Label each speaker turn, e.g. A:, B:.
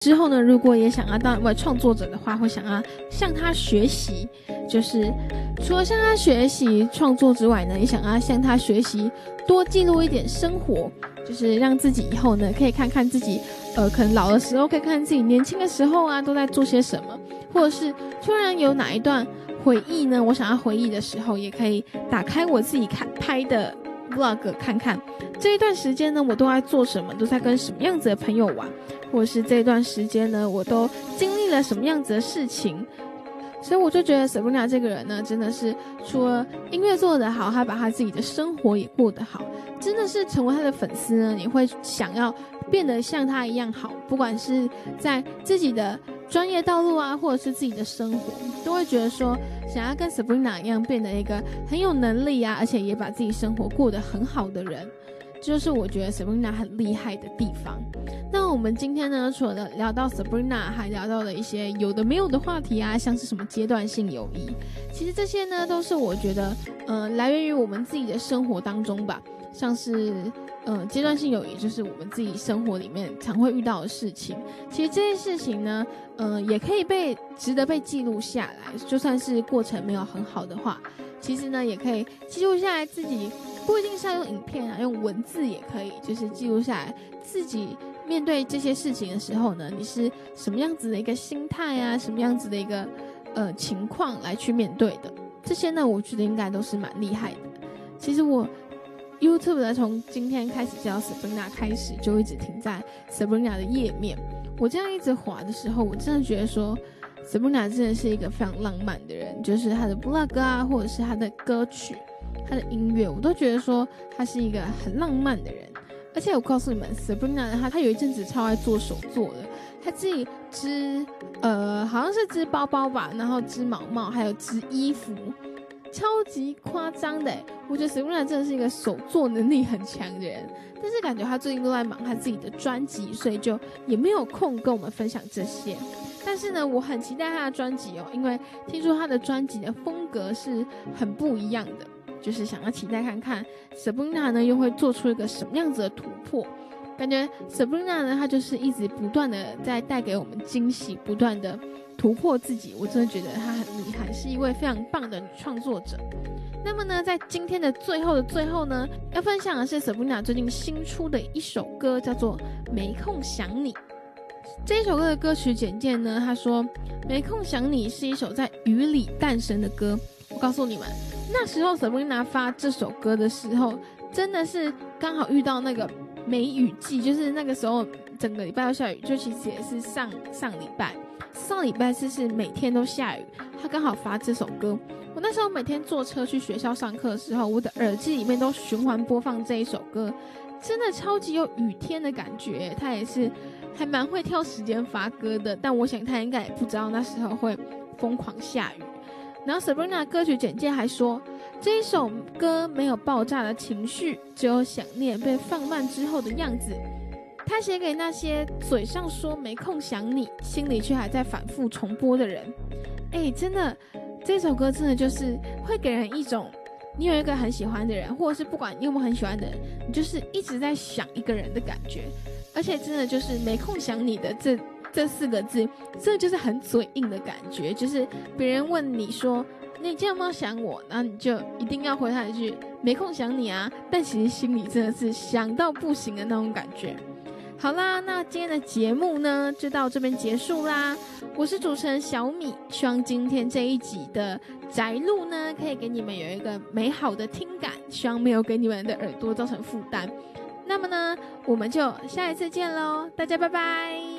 A: 之后呢，如果也想要当一位创作者的话，会想要向他学习，就是除了向他学习创作之外呢，也想要向他学习多记录一点生活，就是让自己以后呢可以看看自己可能老的时候可以看看自己年轻的时候啊都在做些什么，或者是突然有哪一段回忆呢我想要回忆的时候，也可以打开我自己拍的 vlog 看看这一段时间呢我都在做什么，都在跟什么样子的朋友玩，或者是这一段时间呢我都经历了什么样子的事情。所以我就觉得 Sabrina 这个人呢，真的是除了音乐做得好，他把他自己的生活也过得好，真的是成为他的粉丝呢，你会想要变得像他一样好，不管是在自己的专业道路啊，或者是自己的生活，都会觉得说想要跟 Sabrina 一样变得一个很有能力啊，而且也把自己生活过得很好的人，这就是我觉得 Sabrina 很厉害的地方。那我们今天呢，除了聊到 Sabrina， 还聊到了一些有的没有的话题啊，像是什么阶段性友谊，其实这些呢都是我觉得来源于我们自己的生活当中吧，像是阶段性友谊就是我们自己生活里面常会遇到的事情，其实这些事情呢也可以值得被记录下来，就算是过程没有很好的话，其实呢也可以记录下来自己，不一定是要用影片啊，用文字也可以，就是记录下来自己面对这些事情的时候呢，你是什么样子的一个心态啊，什么样子的一个情况来去面对的，这些呢我觉得应该都是蛮厉害的。其实我 YouTube 呢从今天开始叫 Sabrina 开始，就一直停在 Sabrina 的页面，我这样一直滑的时候，我真的觉得说 Sabrina 真的是一个非常浪漫的人，就是他的 vlog 啊，或者是他的歌曲，他的音乐，我都觉得说他是一个很浪漫的人。而且我告诉你们 Sabrina 他有一阵子超爱做手作的，他自己织好像是织包包吧，然后织毛毛，还有织衣服，超级夸张的。我觉得 Sabrina 真的是一个手作能力很强的人，但是感觉他最近都在忙他自己的专辑，所以就也没有空跟我们分享这些。但是呢我很期待他的专辑哦，因为听说他的专辑的风格是很不一样的，就是想要期待看看 Sabrina 呢又会做出一个什么样子的突破。感觉 Sabrina 呢她就是一直不断的在带给我们惊喜，不断的突破自己，我真的觉得她很厉害，是一位非常棒的女创作者。那么呢在今天的最后的最后呢，要分享的是 Sabrina 最近新出的一首歌，叫做没空想你。这一首歌的歌曲简介呢，他说没空想你是一首在雨里诞生的歌。我告诉你们，那时候 Sabrina 发这首歌的时候，真的是刚好遇到那个梅雨季，就是那个时候整个礼拜都下雨，就其实也是上礼拜是每天都下雨，他刚好发这首歌。我那时候每天坐车去学校上课的时候，我的耳机里面都循环播放这一首歌，真的超级有雨天的感觉。他也是还蛮会挑时间发歌的，但我想他应该也不知道那时候会疯狂下雨。然后 Sabrina 歌曲简介还说，这一首歌没有爆炸的情绪，只有想念被放慢之后的样子。他写给那些嘴上说没空想你，心里却还在反复重播的人。真的这首歌真的就是会给人一种你有一个很喜欢的人，或者是不管你有没有很喜欢的人，你就是一直在想一个人的感觉。而且真的就是没空想你的这4个字，真的就是很嘴硬的感觉，就是别人问你说你今天有没有想我，然后你就一定要回他一句没空想你啊，但其实心里真的是想到不行的那种感觉。好啦，那今天的节目呢就到这边结束啦，我是主持人小米，希望今天这一集的宅录呢可以给你们有一个美好的听感，希望没有给你们的耳朵造成负担。那么呢我们就下一次见咯，大家拜拜。